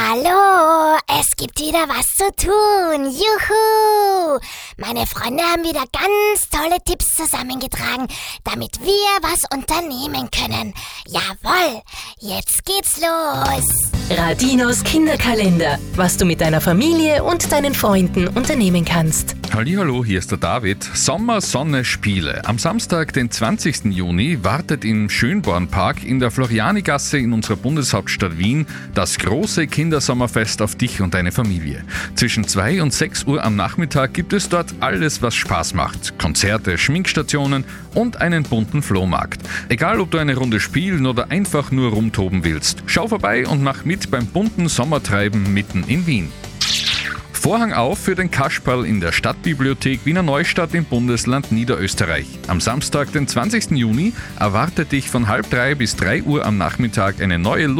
Hallo, es gibt wieder was zu tun. Juhu! Meine Freunde haben wieder ganz tolle Tipps zusammengetragen, damit wir was unternehmen können. Jawohl, jetzt geht's los. Radinos Kinderkalender, was du mit deiner Familie und deinen Freunden unternehmen kannst. Hallihallo, hier ist der David. Sommer, Sonne, Spiele. Am Samstag, den 20. Juni, wartet im Schönbornpark in der Florianigasse in unserer Bundeshauptstadt Wien das große Kindersommerfest auf dich und deine Familie. Zwischen 2 und 6 Uhr am Nachmittag gibt es dort alles, was Spaß macht. Konzerte, Schminkstationen und einen bunten Flohmarkt. Egal, ob du eine Runde spielen oder einfach nur rumtoben willst. Schau vorbei und mach mit beim bunten Sommertreiben mitten in Wien. Vorhang auf für den Kasperl in der Stadtbibliothek Wiener Neustadt im Bundesland Niederösterreich. Am Samstag, den 20. Juni, erwartet dich von 2:30 bis 3 Uhr am Nachmittag eine neue